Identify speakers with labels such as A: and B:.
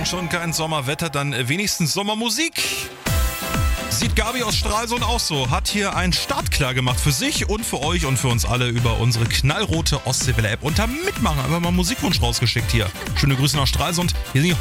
A: Wenn schon kein Sommerwetter, dann wenigstens Sommermusik. Sieht Gabi aus Stralsund auch so. Hat hier einen Start klar gemacht für sich und für euch und für uns alle über unsere knallrote Ostseewelle-App. Unter Mitmachen einfach mal einen Musikwunsch rausgeschickt hier. Schöne Grüße nach Stralsund. Hier sind die